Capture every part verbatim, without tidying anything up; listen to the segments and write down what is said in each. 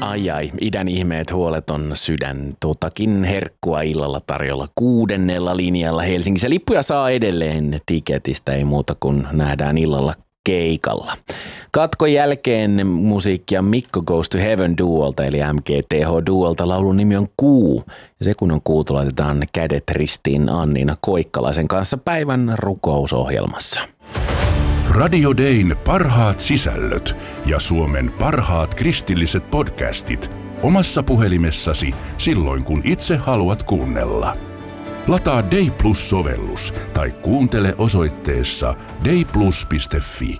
Ai ai, idän ihmeet, huoleton sydän, totakin herkkua illalla tarjolla kuudennella linjalla Helsingissä. Lippuja saa edelleen tiketistä, ei muuta kuin nähdään illalla keikalla. Katkon jälkeen musiikkia Mikko Goes to Heaven duolta eli M G T H-duolta. Laulun nimi on Kuu ja se kun on kuultu laitetaan kädet ristiin Anniina Koikkalaisen kanssa päivän rukousohjelmassa. Radio Dayn parhaat sisällöt ja Suomen parhaat kristilliset podcastit omassa puhelimessasi silloin kun itse haluat kuunnella. Lataa Day Plus-sovellus tai kuuntele osoitteessa dayplus piste fi.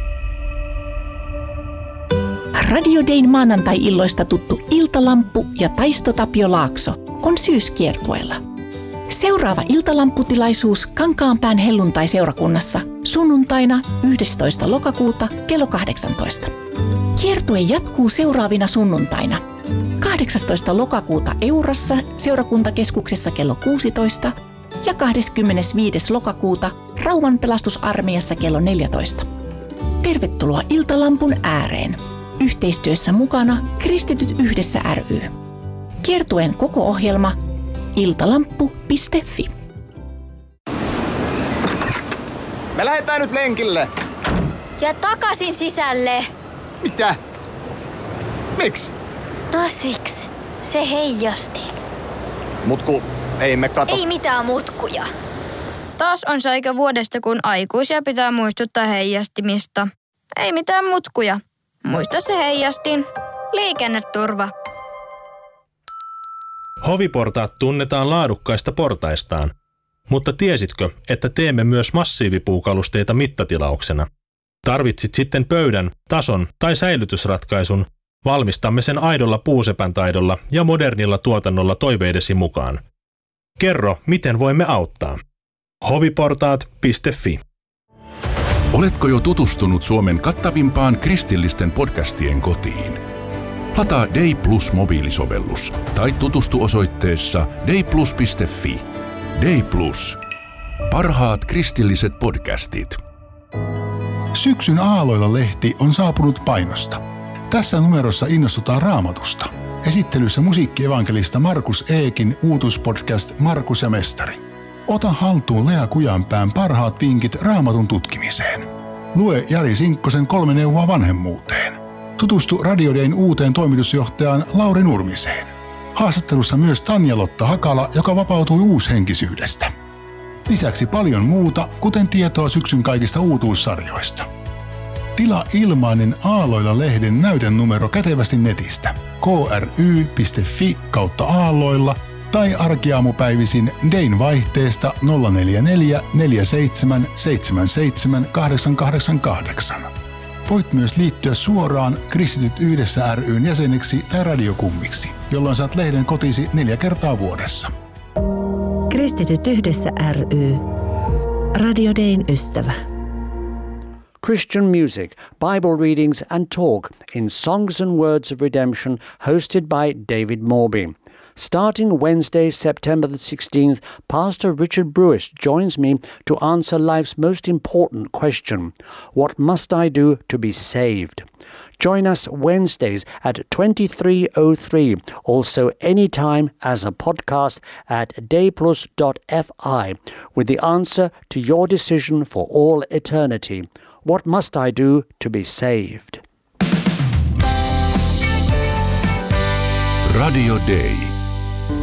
Radio Dayn maanantai-illoista tuttu Iltalamppu ja Taisto Tapio Laakso on syyskiertueella. Seuraava iltalampputilaisuus Kankaanpään helluntai-seurakunnassa sunnuntaina yhdestoista lokakuuta kello kahdeksantoista. Kiertue jatkuu seuraavina sunnuntaina. kahdeksastoista lokakuuta Eurassa seurakuntakeskuksessa kello kuusitoista ja kahdeskymmenesviides lokakuuta Rauman pelastusarmeijassa kello neljätoista. Tervetuloa Iltalampun ääreen. Yhteistyössä mukana Kristityt yhdessä ry. Kiertueen koko ohjelma iltalamppu piste fi. Me lähdetään nyt lenkille. Ja takaisin sisälle. Mitä? Miksi? No siksi. Se heijasti. Mutku, ei me kato. Ei mitään mutkuja. Taas on se aika vuodesta, kun aikuisia pitää muistuttaa heijastimista. Ei mitään mutkuja. Muista se heijastin. Liikenneturva. Hoviportaat tunnetaan laadukkaista portaistaan, mutta tiesitkö, että teemme myös massiivipuukalusteita mittatilauksena? Tarvitsit sitten pöydän, tason tai säilytysratkaisun, valmistamme sen aidolla puusepän taidolla ja modernilla tuotannolla toiveidesi mukaan. Kerro, miten voimme auttaa. hoviportaat piste fi. Oletko jo tutustunut Suomen kattavimpaan kristillisten podcastien kotiin? Lataa Day Plus mobiilisovellus tai tutustu osoitteessa dayplus piste fi. Day Plus. Parhaat kristilliset podcastit. Syksyn Aalloilla-lehti on saapunut painosta. Tässä numerossa innostutaan Raamatusta. Esittelyssä musiikkievankelista Markus Eekin uutuspodcast Markus ja Mestari. Ota haltuun Lea Kujanpään parhaat vinkit Raamatun tutkimiseen. Lue Jari Sinkkosen kolme neuvoa vanhemmuuteen. Tutustu Radio Dayn uuteen toimitusjohtajaan Lauri Nurmiseen. Haastattelussa myös Tanja-Lotta Hakala, joka vapautui uushenkisyydestä. Lisäksi paljon muuta, kuten tietoa syksyn kaikista uutuussarjoista. Tilaa ilmainen Aalloilla-lehden näytennumero kätevästi netistä kry piste fi kautta aalloilla tai arkiaamupäivisin Dayn vaihteesta nolla neljä neljä neljä seitsemän seitsemän seitsemän kahdeksan kahdeksan kahdeksan. Voit myös liittyä suoraan Kristityt yhdessä ry:n jäseneksi tai radiokummiksi, jolloin saat lehden kotisi neljä kertaa vuodessa. Kristityt yhdessä ry. Radio Dayn ystävä. Christian music, Bible readings and talk in Songs and Words of Redemption hosted by David Morby. Starting Wednesday, September the sixteenth, Pastor Richard Brewis joins me to answer life's most important question: what must I do to be saved? Join us Wednesdays at twenty-three oh three, also anytime as a podcast at dayplus dot fi with the answer to your decision for all eternity. What must I do to be saved? Radio Day.